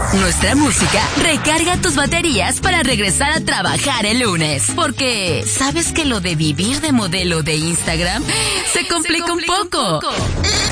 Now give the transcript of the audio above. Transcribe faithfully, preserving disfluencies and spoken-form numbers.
Nuestra música recarga tus baterías para regresar a trabajar el lunes. Porque, ¿sabes que lo de vivir de modelo de Instagram se complica, se complica un poco? Un poco.